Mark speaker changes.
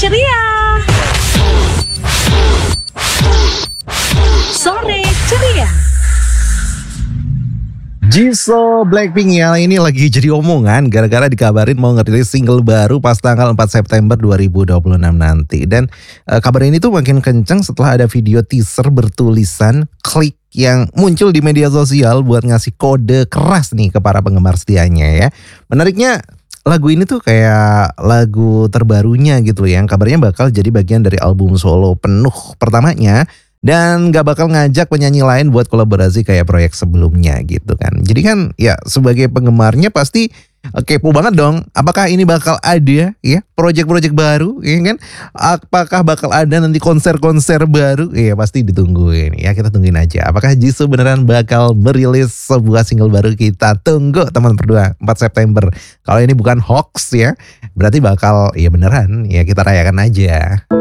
Speaker 1: ceria. Sore ceria.
Speaker 2: Jisoo Blackpink ya, ini lagi jadi omongan gara-gara dikabarin mau ngerilis single baru pas tanggal 4 September 2026 nanti. Dan kabar ini tuh makin kenceng setelah ada video teaser bertulisan klik yang muncul di media sosial buat ngasih kode keras nih ke para penggemar setianya ya. Menariknya lagu ini tuh kayak lagu terbarunya gitu ya, yang kabarnya bakal jadi bagian dari album solo penuh pertamanya. Dan gak bakal ngajak penyanyi lain buat kolaborasi kayak proyek sebelumnya gitu kan. Jadi kan ya sebagai penggemarnya pasti kepo banget dong. Apakah ini bakal ada ya proyek-proyek baru ya kan. Apakah bakal ada nanti konser-konser baru. Ya pasti ditungguin ya, kita tungguin aja. Apakah Jisoo beneran bakal merilis sebuah single baru, kita tunggu teman berdua 4 September. Kalau ini bukan hoax ya berarti bakal ya beneran ya, kita rayakan aja.